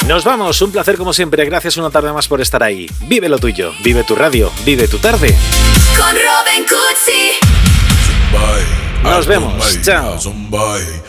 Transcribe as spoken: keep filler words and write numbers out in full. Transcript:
Nos vamos, un placer como siempre. Gracias una tarde más por estar ahí. Vive lo tuyo, vive tu radio, vive tu tarde. Con Robin Cootsy. Nos vemos, chao.